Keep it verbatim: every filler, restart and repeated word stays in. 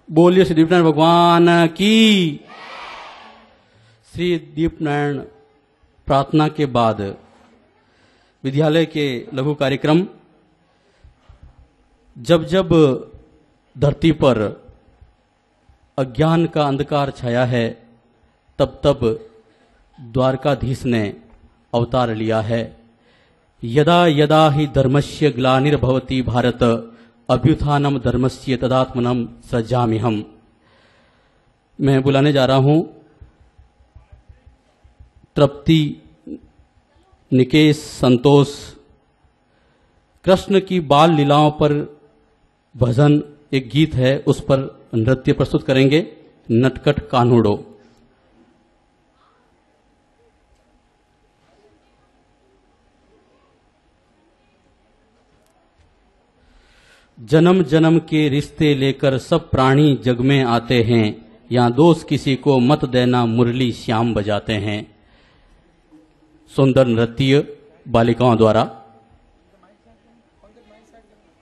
बोलिए श्री दीपनारायण भगवान की। श्री दीपनारायण प्रार्थना के बाद विद्यालय के लघु कार्यक्रम। जब जब धरती पर अज्ञान का अंधकार छाया है, तब तब द्वारकाधीश ने अवतार लिया है। यदा यदा ही धर्मस्य ग्लानिर्भवति भारत अभ्युत्थानम धर्मस्य तदात्मनम सृजाम्यहम्। मैं बुलाने जा रहा हूं तृप्ति, निकेश, संतोष। कृष्ण की बाल लीलाओं पर भजन एक गीत है, उस पर नृत्य प्रस्तुत करेंगे नटखट कान्हूड़ो। जन्म जन्म के रिश्ते लेकर सब प्राणी जग में आते हैं, यहां दोष किसी को मत देना मुरली श्याम बजाते हैं। सुंदर नृत्य बालिकाओं द्वारा।